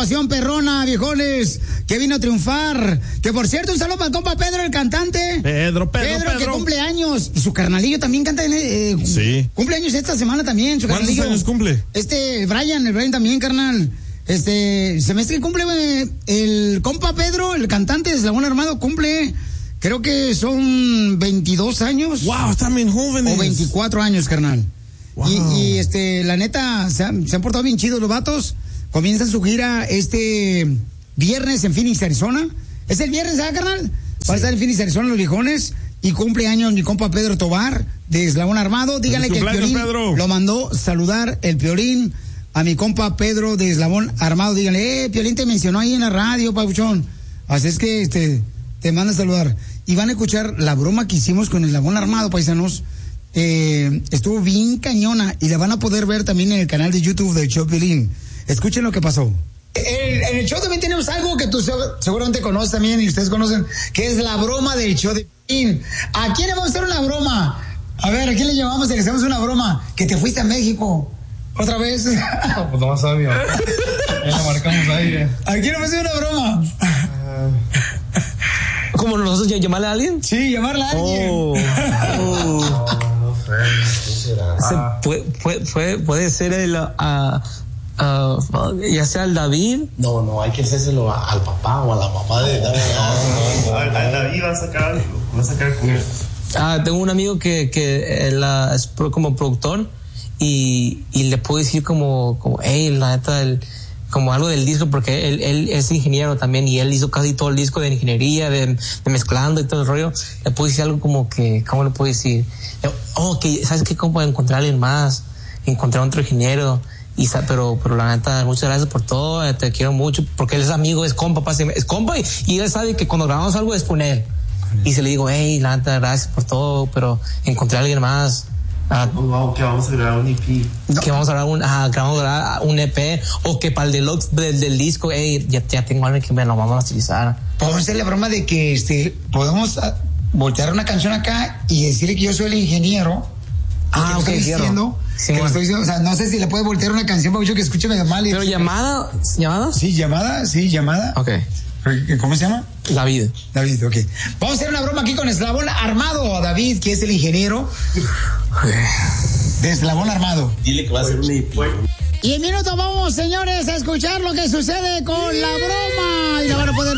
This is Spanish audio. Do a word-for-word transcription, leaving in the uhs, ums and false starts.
agrupación perrona, viejones, que vino a triunfar. Que por cierto, un saludo para el compa Pedro, el cantante. Pedro, Pedro, Pedro, Pedro. que cumple años. Y su carnalillo también canta. Eh, sí. Cumple años esta semana también. Su ¿Cuántos carnalillo. años cumple? Este, Brian, el Brian también, carnal. Este, se me hace que cumple eh, el compa Pedro, el cantante de Eslabón Armado, cumple, creo que son veintidós años. Wow, están bien jóvenes. O veinticuatro años, carnal. Wow. Y, y este, la neta, se han, se han portado bien chidos los vatos. Comienzan su gira este viernes en Phoenix, Arizona. Es el viernes, ¿sabes, carnal? Va a estar en Phoenix, Arizona, los viejones. Y cumple años mi compa Pedro Tobar, de Eslabón Armado. Díganle que el Piolín Pedro. lo mandó saludar el Piolín a mi compa Pedro de Eslabón Armado. Díganle, eh, Piolín te mencionó ahí en la radio, papuchón. Así es que este, te manda a saludar. Y van a escuchar la broma que hicimos con Eslabón Armado, paisanos. Eh, estuvo bien cañona y la van a poder ver también en el canal de YouTube del show Piolín. Escuchen lo que pasó. En, en el show también tenemos algo que tú seguramente conoces también y ustedes conocen, que es la broma del show de Piolín. ¿A quién le vamos a hacer una broma? A ver, ¿a quién le llamamos y le hacemos una broma? Que te fuiste a México. ¿Otra vez? No, pues nomás sabía. Ya la marcamos ahí. Eh. ¿A quién le vamos a hacer una broma? Uh... ¿Cómo nosotros llamarle a alguien? Sí, llamarle a alguien. Oh. Oh. No, no sé, ¿qué será? Se Ah. puede, puede, puede ser el, uh, uh, ya sea el David. No, no, hay que hacérselo a, al papá o a la mamá de David. No, no, al, al David va a sacar algo, va a sacar con él. Ah, tengo un amigo que, que él, uh, es pro, como productor y, y le puedo decir como, como, hey, la neta, el, como algo del disco, porque él, él es ingeniero también y él hizo casi todo el disco de ingeniería, de, de mezclando y todo el rollo. Le puedo decir algo como que, ¿cómo le puedo decir? Oh, que, ¿sabes qué? ¿Cómo puedo encontrar a alguien más? Encontrar otro ingeniero. Y, pero, pero la neta, muchas gracias por todo, te quiero mucho, porque él es amigo, es compa, es compa, y, y él sabe que cuando grabamos algo es con él. Y se le digo, hey, la neta, gracias por todo, pero encontré a alguien más. Ah, oh, wow, que vamos a grabar un E P. No. Que vamos a grabar un, ah, que vamos a grabar un E P, o que para el deluxe del, del disco, hey, ya, ya tengo a alguien que me lo vamos a utilizar. Podemos hacer la broma de que este, podemos a, voltear una canción acá y decirle que yo soy el ingeniero. Ah, ok, diciendo, sí, que bueno. estoy diciendo, o sea, no sé si le puede voltear una canción para que escuche medio mal. Y pero llamada, llamada. Sí, llamada, sí, llamada. Ok. ¿Cómo se llama? David. David, ok. Vamos a hacer una broma aquí con Eslabón Armado. David, que es el ingeniero de Eslabón Armado. Dile que va a ser un E P. Y en minutos vamos, señores, a escuchar lo que sucede con la broma. Y la van a poder